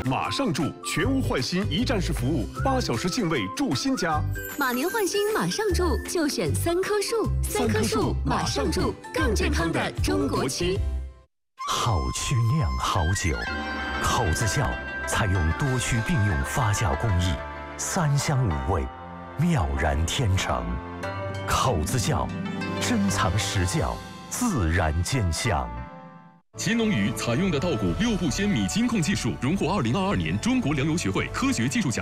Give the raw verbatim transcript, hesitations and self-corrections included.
马上住，全屋换新一站式服务，八小时净位住新家。 马年换新马上住，就选三棵树，三棵树马上住，更健康的中国区。 好曲酿好酒，口子窖采用多区并用发酵工艺，三香五味，妙然天成。口子窖，珍藏实窖，自然见香。 乾隆鱼采用的稻谷六步鲜米金控技术，荣获二零二二年中国粮油学会科学技术奖。